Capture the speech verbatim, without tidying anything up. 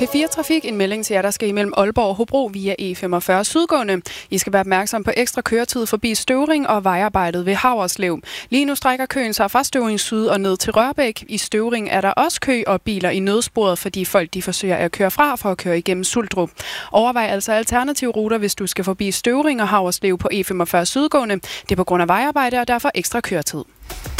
P fire Trafik, en melding til jer, der skal imellem Aalborg og Hobro via E femogfyrre sydgående. I skal være opmærksom på ekstra køretid forbi Støvring og vejarbejdet ved Haverslev. Lige nu strækker køen sig fra Støvring Syd og ned til Rørbæk. I Støvring er der også kø og biler i nødsporet, fordi folk de forsøger at køre fra for at køre igennem Suldrup. Overvej altså alternative ruter, hvis du skal forbi Støvring og Haverslev på E femogfyrre sydgående. Det er på grund af vejarbejde og derfor ekstra køretid.